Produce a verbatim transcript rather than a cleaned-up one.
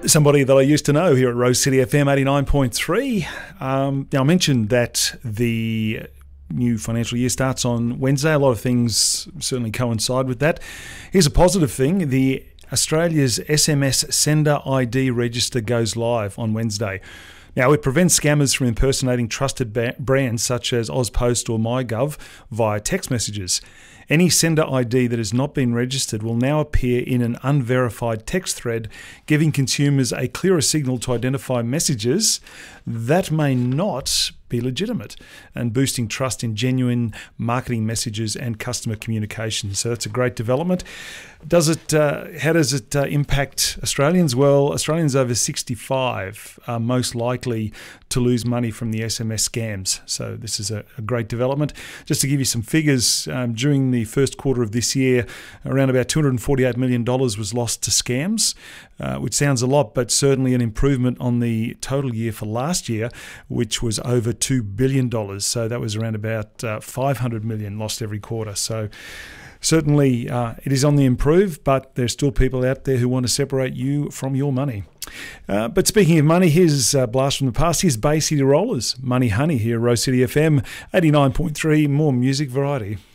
Somebody that I used to know here at Rose City F M eighty-nine point three. Um, now, I mentioned that the new financial year starts on Wednesday. A lot of things certainly coincide with that. Here's a positive thing. The Australia's S M S Sender I D register goes live on Wednesday. Now, it prevents scammers from impersonating trusted ba- brands such as AusPost or MyGov via text messages. Any sender I D that has not been registered will now appear in an unverified text thread, giving consumers a clearer signal to identify messages that may not be legitimate and boosting trust in genuine marketing messages and customer communication. So that's a great development. Does it? Uh, how does it uh, impact Australians? Well, Australians over sixty-five are most likely to lose money from the S M S scams. So this is a, a great development. Just to give you some figures, um, during the first quarter of this year, around about two hundred forty-eight million dollars was lost to scams, uh, which sounds a lot, but certainly an improvement on the total year for last year, which was over two billion dollars. So that was around about uh, five hundred million dollars lost every quarter. So certainly uh, it is on the improve, but there's still people out there who want to separate you from your money. Uh, but speaking of money, here's a blast from the past. Here's Bay City Rollers, Money Honey here at Rose City F M eighty-nine point three, more music variety.